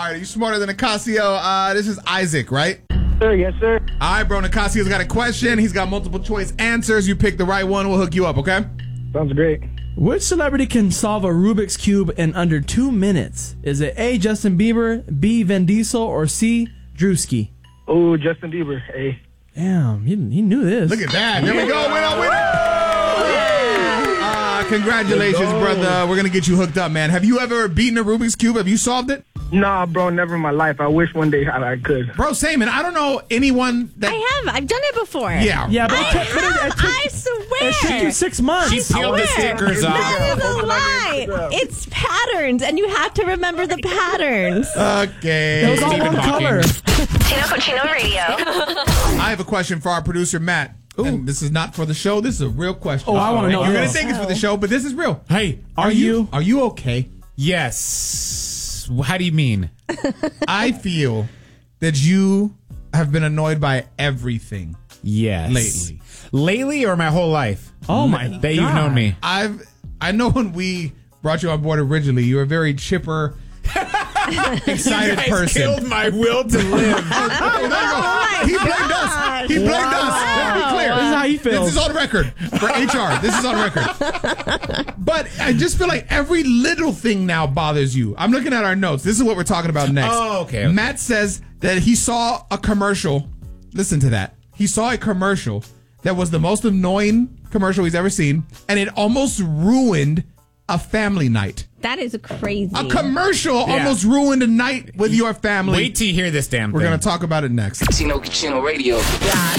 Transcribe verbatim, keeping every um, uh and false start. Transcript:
All right, are you smarter than Nicasio? Uh, this is Isaac, right? Sir, yes, sir. All right, bro. Nicasio's got a question. He's got multiple choice answers. You pick the right one, we'll hook you up, okay? Sounds great. Which celebrity can solve a Rubik's Cube in under two minutes? Is it A, Justin Bieber, B, Vin Diesel, or C, Drewski? Oh, Justin Bieber. Hey. Damn, he, he knew this. Look at that. There we go. Winner, winner. Uh, congratulations, brother. We're going to get you hooked up, man. Have you ever beaten a Rubik's Cube? Have you solved it? Nah, bro, never in my life. I wish one day I, I could. Bro, same. And I don't know anyone that... I have. I've done it before. Yeah. Yeah, but I, it took, but it, it have, took, I swear. it took you six months. She peeled the stickers off. That is a lie. It's patterns, and you have to remember the patterns. Okay. It was all Stephen one Hawking. color. Chino Cochino Radio. I have a question for our producer, Matt. And this is not for the show. This is a real question. Oh, I wanna know You're going this. to think it's for the show, but this is real. Hey, Are you Are you okay? yes. How do you mean? I feel that you have been annoyed by everything. Yes. Lately. Lately or my whole life? Oh, my That you've known me. I've I know when we brought you on board originally, you were a very chipper, excited You guys person. killed my will to live. Oh, there you go. He blamed us. He blamed us. Let's be clear. This is how he feels. This is on record for H R. This is on record. But I just feel like every little thing now bothers you. I'm looking at our notes. This is what we're talking about next. Oh, okay, okay. Matt says that he saw a commercial. Listen to that. He saw a commercial that was the most annoying commercial he's ever seen, and it almost ruined a family night. That is crazy. A commercial almost ruined a night with your family. Wait till you hear this damn We're thing. going to talk about it next. Chino Chino Radio. Yeah,